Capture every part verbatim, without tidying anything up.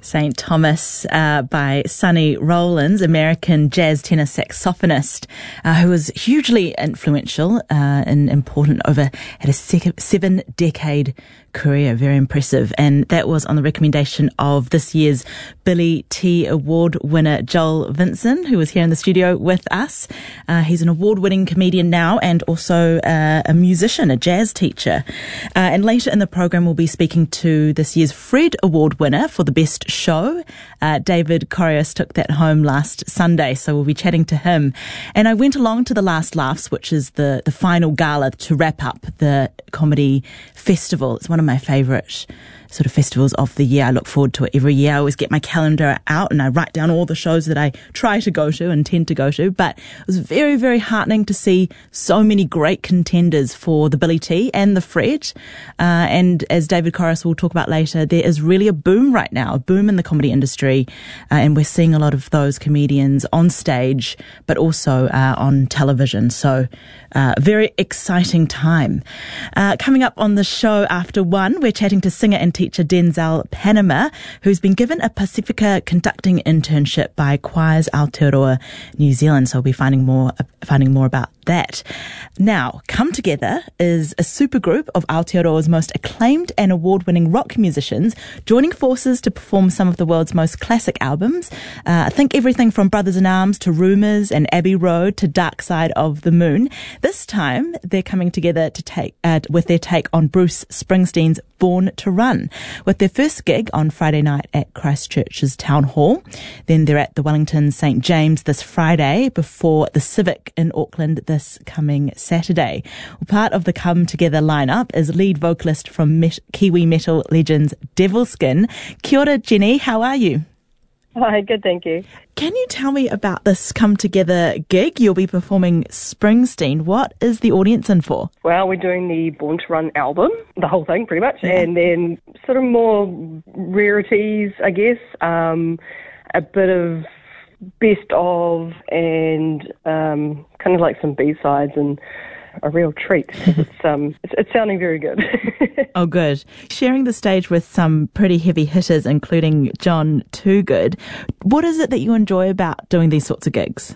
Saint Thomas uh, by Sonny Rollins, American jazz tenor saxophonist, uh, who was hugely influential uh, and important over had a sec- seven-decade career, very impressive. And that was on the recommendation of this year's Billy T Award winner Joel Vinson, who was here in the studio with us. Uh, he's an award-winning comedian now and also uh, a musician, a jazz teacher. Uh, and later in the program, we'll be speaking to this year's Fred Award winner for the best show. Uh, David Correas took that home last Sunday, so we'll be chatting to him. And I went along to the Last Laughs, which is the, the final gala to wrap up the comedy festival. It's one of my favourite sort of festivals of the year. I look forward to it every year. I always get my calendar out and I write down all the shows that I try to go to and tend to go to. But it was very, very heartening to see so many great contenders for the Billy T and the Fred. Uh, and as David Correas will talk about later, there is really a boom right now, a boom in the comedy industry. Uh, and we're seeing a lot of those comedians on stage, but also uh, on television. So uh, a very exciting time. Uh, coming up on the show after one, we're chatting to singer and teacher Denzel Panama, who's been given a Pacifica conducting internship by Choirs Aotearoa New Zealand. So we'll be finding more, finding more about that. Now, Come Together is a supergroup of Aotearoa's most acclaimed and award-winning rock musicians joining forces to perform some of the world's most classic albums. Uh, I think everything from Brothers in Arms to Rumours and Abbey Road to Dark Side of the Moon. This time, they're coming together to take uh, with their take on Bruce Springsteen's Born to Run, with their first gig on Friday night at Christchurch's Town Hall. Then they're at the Wellington Saint James this Friday before the Civic in Auckland this coming Saturday. Well, part of the Come Together lineup is lead vocalist from Met- Kiwi metal legends Devilskin. Kia ora, Jenny. How are you? Hi, good, thank you. Can you tell me about this Come Together gig? You'll be performing Springsteen. What is the audience in for? Well, we're doing the Born to Run album, the whole thing pretty much, yeah. And then sort of more rarities, I guess, um, a bit of best of and um, kind of like some B-sides and a real treat. It's um, it's, it's sounding very good. Oh, good. Sharing the stage with some pretty heavy hitters, including John Toogood. What is it that you enjoy about doing these sorts of gigs?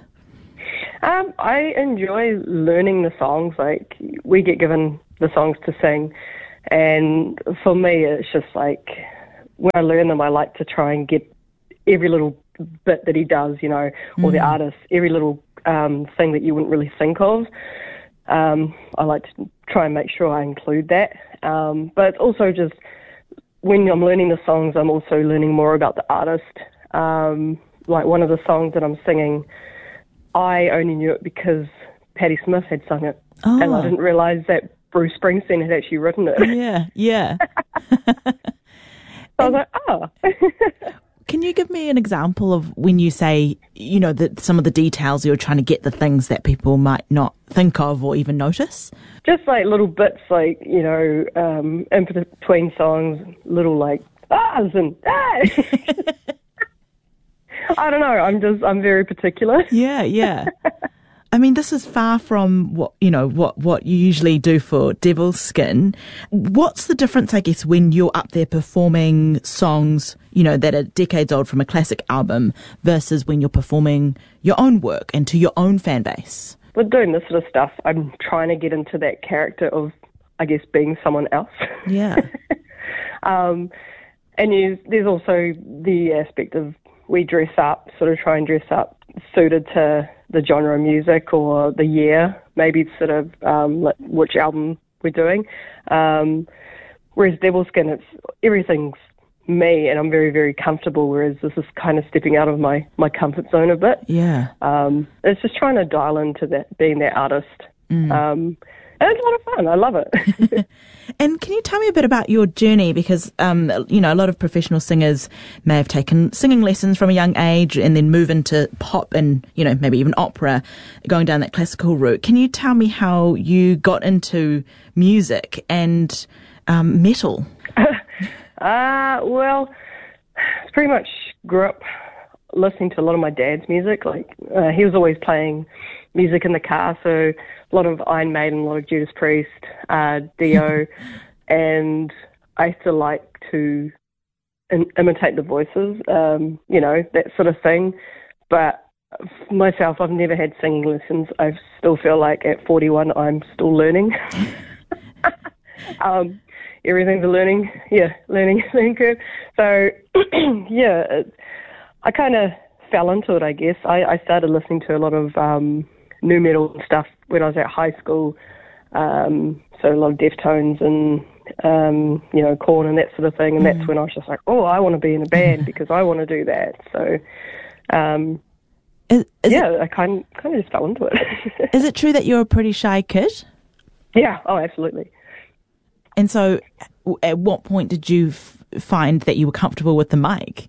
Um, I enjoy learning the songs. Like, we get given the songs to sing, and for me, it's just like when I learn them, I like to try and get every little bit that he does, you know, or mm. the artist, every little um, thing that you wouldn't really think of. Um, I like to try and make sure I include that. Um, but also just when I'm learning the songs, I'm also learning more about the artist. Um, like one of the songs that I'm singing, I only knew it because Patti Smith had sung it. Oh. And I didn't realise that Bruce Springsteen had actually written it. Yeah, yeah. So I was like, oh. Can you give me an example of when you say, you know, that some of the details you're trying to get, the things that people might not think of or even notice? Just like little bits, like, you know, um, in between songs, little like ahs and ah. I don't know. I'm just I'm very particular. Yeah, yeah. I mean, this is far from what, you know, what, what you usually do for Devilskin. What's the difference, I guess, when you're up there performing songs, you know, that are decades old from a classic album versus when you're performing your own work and to your own fan base? With doing this sort of stuff, I'm trying to get into that character of, I guess, being someone else. Yeah. um, and you, there's also the aspect of we dress up, sort of try and dress up suited to the genre of music or the year, maybe sort of um, like which album we're doing. Um, whereas Devilskin, it's everything's me and I'm very, very comfortable, whereas this is kind of stepping out of my, my comfort zone a bit. Yeah. Um, it's just trying to dial into that, being that artist. Mm. Um, and it's a lot of fun. I love it. And can you tell me a bit about your journey? Because, um, you know, a lot of professional singers may have taken singing lessons from a young age and then move into pop and, you know, maybe even opera, going down that classical route. Can you tell me how you got into music and um, metal? uh, well, pretty much grew up listening to a lot of my dad's music. Like, uh, he was always playing music in the car, so a lot of Iron Maiden, a lot of Judas Priest, uh, Dio, and I used to like to in, imitate the voices, um, you know, that sort of thing. But for myself, I've never had singing lessons. I still feel like at forty-one, I'm still learning. um, everything's a learning, yeah, learning, learning curve. So, yeah, it, I kind of fell into it, I guess. I, I started listening to a lot of um, nu metal and stuff when I was at high school. Um, so a lot of Deftones and, um, you know, Korn and that sort of thing. And mm. that's when I was just like, oh, I want to be in a band because I want to do that. So, um, is, is yeah, it, I kind, kind of just fell into it. Is it true that you're a pretty shy kid? Yeah, oh, absolutely. And so at what point did you f- find that you were comfortable with the mic?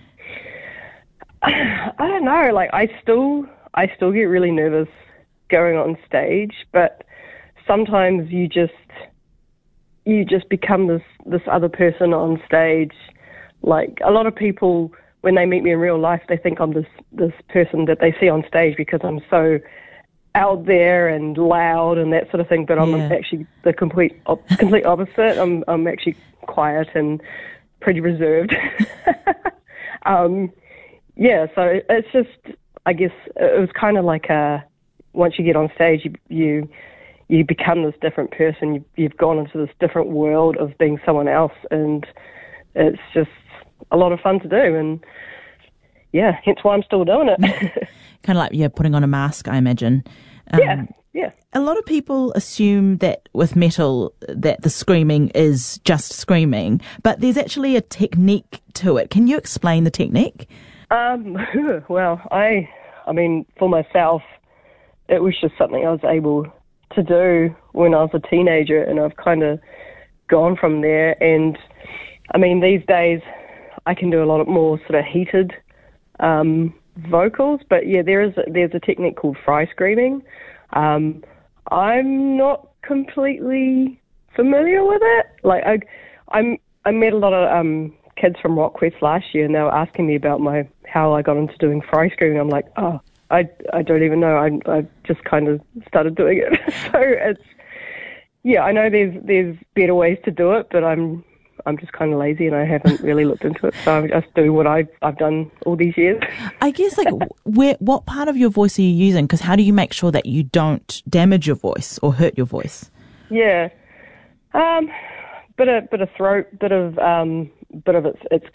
I don't know. Like, I still, I still get really nervous going on stage, but sometimes you just, you just become this, this other person on stage. Like, a lot of people, when they meet me in real life, they think I'm this, this person that they see on stage because I'm so out there and loud and that sort of thing. But I'm yeah. actually the complete, op- complete opposite. I'm, I'm actually quiet and pretty reserved. um, Yeah, so it's just, I guess, it was kind of like a, once you get on stage, you you, you become this different person. You, you've gone into this different world of being someone else, and it's just a lot of fun to do, and yeah, hence why I'm still doing it. Kind of like, yeah, putting on a mask, I imagine. Um, yeah, yeah. A lot of people assume that with metal that the screaming is just screaming, but there's actually a technique to it. Can you explain the technique? Um, well, I, I mean, for myself, it was just something I was able to do when I was a teenager, and I've kind of gone from there. And I mean, these days, I can do a lot more sort of heated um, vocals. But yeah, there is a, there's a technique called fry screaming. Um, I'm not completely familiar with it. Like I, I'm, I met a lot of um, kids from RockQuest last year, and they were asking me about my how I got into doing fry screaming. I'm like, oh, I, I don't even know. I I just kind of started doing it. So it's yeah, I know there's there's better ways to do it, but I'm I'm just kind of lazy and I haven't really looked into it. So I just do what I've I've done all these years. I guess like where what part of your voice are you using? Because how do you make sure that you don't damage your voice or hurt your voice? Yeah, um, bit of bit of throat, bit of um, bit of it's it's